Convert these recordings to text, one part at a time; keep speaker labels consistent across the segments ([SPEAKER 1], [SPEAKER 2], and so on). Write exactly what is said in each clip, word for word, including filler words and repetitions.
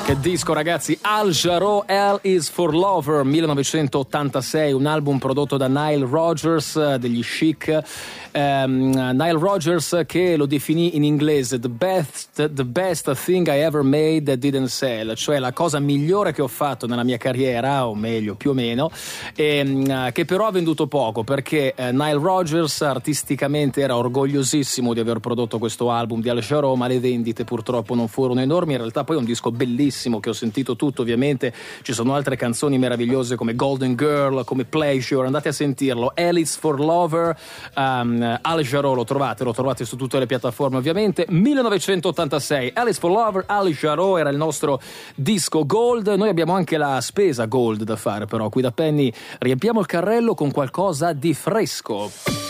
[SPEAKER 1] Che disco, ragazzi! Al Jarreau, L is for Lover, millenovecentottantasei, un album prodotto da Nile Rodgers degli Chic. Um, Nile Rodgers che lo definì in inglese the best, the best thing I ever made that didn't sell, cioè la cosa migliore che ho fatto nella mia carriera, o meglio più o meno, e, uh, che però ha venduto poco, perché uh, Nile Rodgers artisticamente era orgogliosissimo di aver prodotto questo album di Al Jarreau, ma le vendite purtroppo non furono enormi. In realtà poi è un disco bellissimo che ho sentito tutto, ovviamente ci sono altre canzoni meravigliose come Golden Girl, come Pleasure, andate a sentirlo. Alice for Lover, um, Al Jarreau, lo trovate, lo trovate su tutte le piattaforme ovviamente. millenovecentottantasei, Alice for Lover, Al Jarreau era il nostro disco Gold. Noi abbiamo anche la spesa Gold da fare, però qui da Penny riempiamo il carrello con qualcosa di fresco.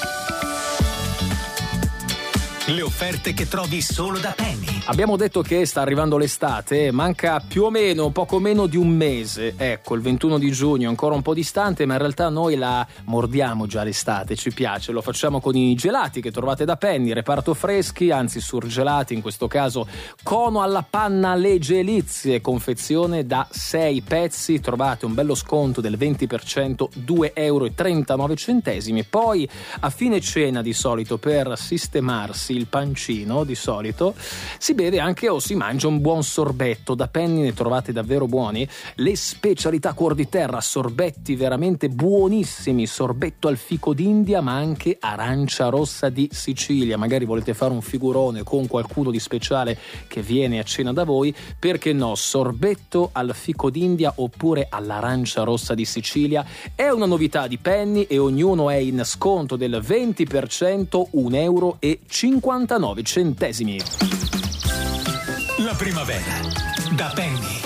[SPEAKER 2] Le offerte che trovi solo da Penny.
[SPEAKER 1] Abbiamo detto che sta arrivando l'estate, manca più o meno, poco meno di un mese. Ecco, il ventuno di giugno, ancora un po' distante, ma in realtà noi la mordiamo già l'estate, ci piace. Lo facciamo con i gelati che trovate da Penny, reparto freschi, anzi surgelati, in questo caso cono alla panna Le Gelizie, confezione da sei pezzi, trovate un bello sconto del venti per cento, due euro e trentanove centesimi. Poi a fine cena di solito, per sistemarsi il pancino, di solito si beve anche o si mangia un buon sorbetto. Da Penny ne trovate davvero buoni, le specialità Cuor di Terra, sorbetti veramente buonissimi, sorbetto al fico d'India ma anche arancia rossa di Sicilia. Magari volete fare un figurone con qualcuno di speciale che viene a cena da voi, perché no, sorbetto al fico d'India oppure all'arancia rossa di Sicilia è una novità di Penny e ognuno è in sconto del venti per cento, un euro e cinquantanove centesimi.
[SPEAKER 2] La primavera da Penny.